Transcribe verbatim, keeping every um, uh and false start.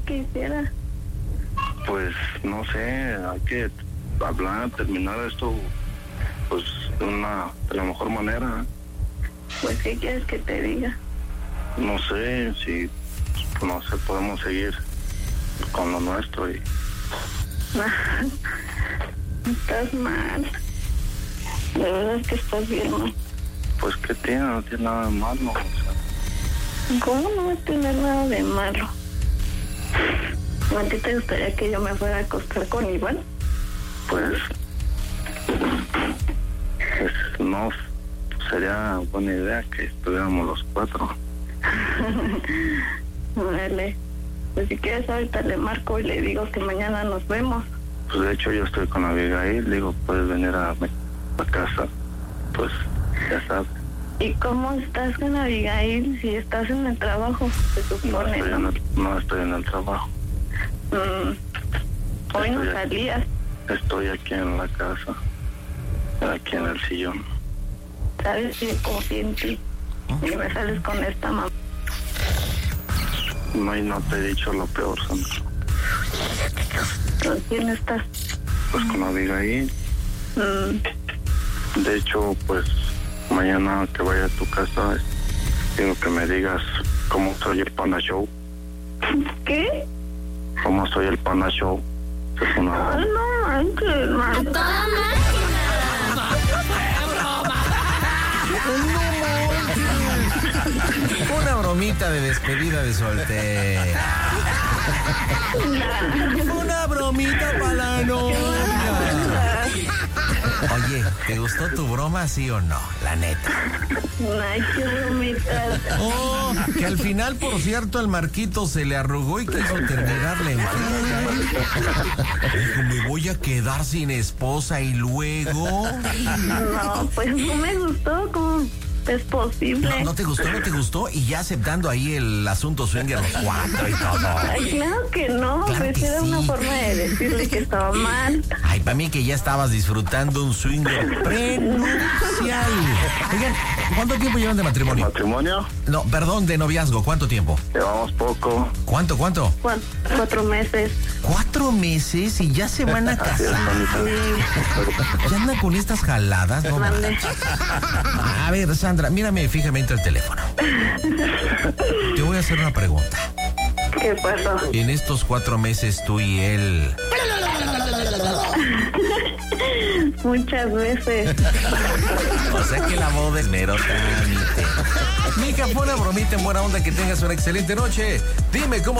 que hiciera? Pues no sé, hay que hablar, terminar esto pues de una de la mejor manera. Pues, ¿qué quieres que te diga? No sé si, no sé, podemos seguir con lo nuestro y... Estás mal. De verdad que estás bien mal. Pues, ¿qué tiene? No tiene nada de malo, o sea. ¿Cómo no va a tener nada de malo? ¿A ti te gustaría que yo me fuera a acostar con Iván? Pues... pues no sería buena idea que estuviéramos los cuatro. Vale. Pues si quieres ahorita le marco y le digo que mañana nos vemos. Pues de hecho yo estoy con Abigail, digo, puedes venir a mi a casa, pues ya sabes. ¿Y cómo estás con Abigail si estás en el trabajo? Se supone, no estoy, ¿no? En el, no estoy en el trabajo. Mm, hoy no Estoy salías. Aquí, estoy aquí en la casa, aquí en el sillón. ¿Sabes que confío en ti? Y me sales con esta mamá. No, y no te he dicho lo peor, Sandra. ¿Con quién estás? Pues con Abigail. Mm. De hecho, pues mañana que vaya a tu casa, quiero que me digas cómo soy el Panda Show. ¿Qué? ¿Cómo soy el Panda Show? Es una... Ay, no manches, man. Una bromita de despedida de soltera. Una bromita para la novia. Oye, ¿te gustó tu broma, sí o no? La neta. Ay, qué bromita. Oh, que al final, por cierto, al Marquito se le arrugó y quiso terminarle en Dijo, me voy a quedar sin esposa y luego... No, pues no me gustó, ¿cómo es posible? No, no te gustó, no te gustó, y ya aceptando ahí el asunto swinger los cuatro y todo. Ay, claro que no, Claro pues que era sí. una forma de decirle que estaba mal. Ay, para mí que ya estabas disfrutando un swinger prenupcial. Oigan, ¿cuánto tiempo llevan de matrimonio? ¿Matrimonio? No, perdón, de noviazgo, ¿cuánto tiempo? Llevamos poco. ¿Cuánto, cuánto? Cuatro, cuatro meses. ¿Cuatro meses y ya se van a Así es, casar? Sandrita. ¿Ya andan con estas jaladas? No, Mande. a ver, Sandra, mírame fijamente el teléfono. Te voy a hacer una pregunta. ¿Qué pasó? En estos cuatro meses tú y él... Muchas veces. O sea que la boda es mero trámite. Mija, fue una bromita en buena onda, que tengas una excelente noche. Dime cómo